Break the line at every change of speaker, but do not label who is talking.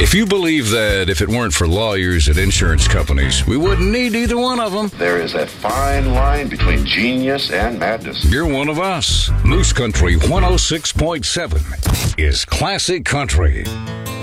If you believe that if it weren't for lawyers and insurance companies, we wouldn't need either one of them,
there is a fine line between genius and madness.
You're one of us. Moose Country 106.7 is classic country.